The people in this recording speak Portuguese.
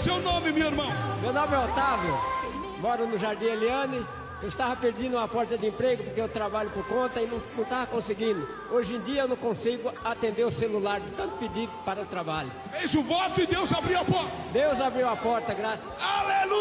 seu nome, meu irmão? Meu nome é Otávio, moro no Jardim Eliane. Eu estava perdendo uma porta de emprego porque eu trabalho por conta e não estava conseguindo. Hoje em dia eu não consigo atender o celular de tanto pedido para o trabalho. Fez o voto e Deus abriu a porta. Deus abriu a porta, graças. Aleluia!